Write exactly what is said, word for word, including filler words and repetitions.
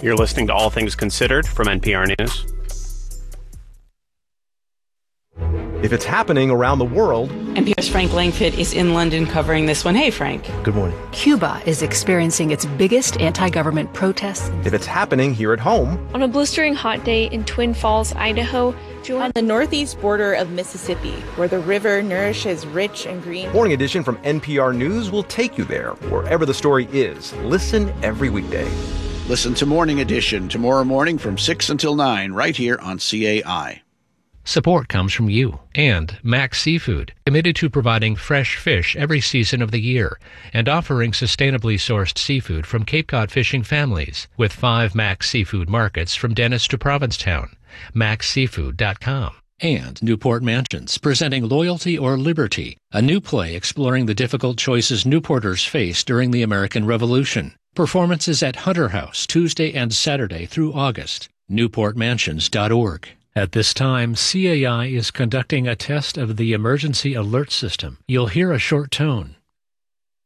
You're listening to All Things Considered from N P R News. If it's happening around the world... N P R's Frank Langfitt is in London covering this one. Hey, Frank. Good morning. Cuba is experiencing its biggest anti-government protests. If it's happening here at home... On a blistering hot day in Twin Falls, Idaho... On the northeast border of Mississippi, where the river nourishes rich and green... Morning Edition from N P R News will take you there, wherever the story is. Listen every weekday. Listen to Morning Edition tomorrow morning from six until nine, right here on C A I. Support comes from you and Max Seafood, committed to providing fresh fish every season of the year and offering sustainably sourced seafood from Cape Cod fishing families with five Max Seafood markets from Dennis to Provincetown. max seafood dot com. And Newport Mansions, presenting Loyalty or Liberty, a new play exploring the difficult choices Newporters faced during the American Revolution. Performances at Hunter House Tuesday and Saturday through August. newport mansions dot org. At this time, C A I is conducting a test of the emergency alert system. You'll hear a short tone.